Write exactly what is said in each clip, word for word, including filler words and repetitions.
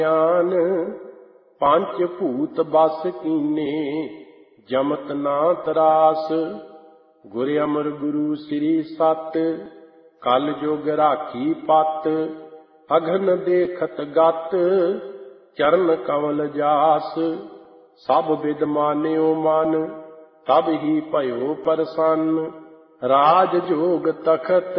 ਗਿਆਨ ਪੰਜ ਭੂਤ ਬਸ ਕੀਨੇ ਜਮਤ ਨਾ ਤਰਾਸ। ਗੁਰ ਅਮਰ ਗੁਰੂ ਸ੍ਰੀ ਸਤ ਕਲ ਜੁਗ ਰਾਖੀ ਪਤ। ਅਗਨ ਦੇਖਤ ਗਤ ਚਰਨ ਕਮਲ ਜਾਸ। ਸਭ ਵਿਦ ਮਾਨਿਓ ਮਨ ਤਬ ਹੀ ਭਇਓ ਪ੍ਰਸੰਨ। ਰਾਜ ਜੋਗ ਤਖਤ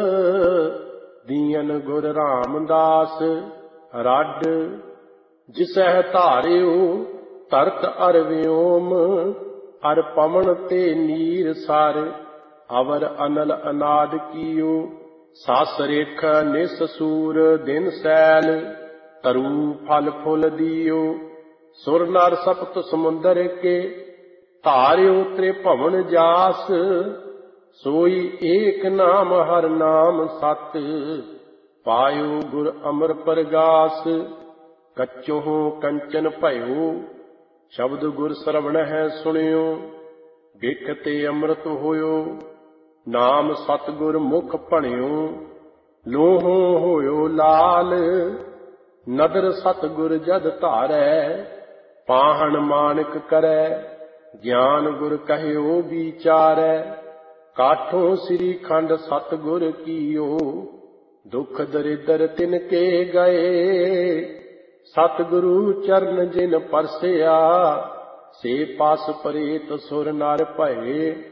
ਦੀਨ ਗੁਰ ਰਾਮਦਾਸ। ਰੱਡ ਜਿਸਹਿ ਧਾਰਿਓ ਧਰਤ ਅਰ ਵਿਓਮ। ਅਰ ਪਵਨ ਤੇ ਨੀਰ ਸਰ ਅਵਰ ਅਨਲ ਅਨਾਦ ਕੀਓ। ਸਸ ਰੇਖ ਨਿਸ ਸੂਰ ਦਿਨ ਸੈਲ ਤਰੂ ਫਲ ਫੁੱਲ ਦੀਓ। ਸੁਰ ਨਰ ਸਪਤ ਸਮੁੰਦਰ ਕੇ ਧਾਰਿਓ ਤ੍ਰਿਭਵਨ ਜਾਸ। ਸੋਈ ਏਕ ਨਾਮ ਹਰ ਨਾਮ ਸਤ ਪਾਇਓ ਗੁਰ ਅਮਰ ਪ੍ਰਗਾਸ। ਕੱਚੋਂ ਕੰਚਨ ਭਇਓ ਸ਼ਬਦ ਗੁਰ ਸਰਵਣ ਹੈ ਸੁਣਿਓ। ਬਿਖ ਤੇ ਅੰਮ੍ਰਿਤ ਹੋਇਓ ਨਾਮ ਸਤਿਗੁਰ ਮੁਖ ਭਣਿਓ। ਲੋਹੋਂ ਹੋਇਓ ਲਾਲ ਨਦਰ ਸਤਿਗੁਰ ਜਦ ਧਾਰੈ। ਪਾਹਣ ਮਾਨਕ ਕਰੈ ਗਿਆਨ ਗੁਰ ਕਹਿਓ ਵਿਚਾਰੈ। ਕਾਠੋਂ ਸ੍ਰੀ ਖੰਡ ਸਤਿਗੁਰ ਕੀਓ ਦੁਖ ਦਰਿਦਰ ਤਿਨ ਕੇ ਗਏ। ਸਤਿਗੁਰੂ ਚਰਨ ਜਿਨ ਪਰਸਿਆ ਸੇ ਪਾਸ ਪਰੇਤ ਸੁਰ ਨਰ ਭਏ।